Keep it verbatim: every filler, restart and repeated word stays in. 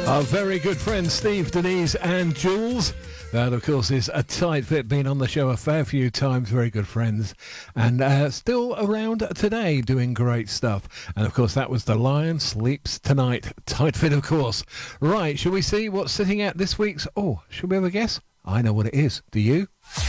Our very good friends Steve, Denise and Jules. That, of course, is A Tight Fit, been on the show a fair few times, very good friends, and uh, still around today doing great stuff. And, of course, that was The Lion Sleeps Tonight. Tight Fit, of course. Right, shall we see what's sitting at this week's... Oh, shall we have a guess? I know what it is. Do you?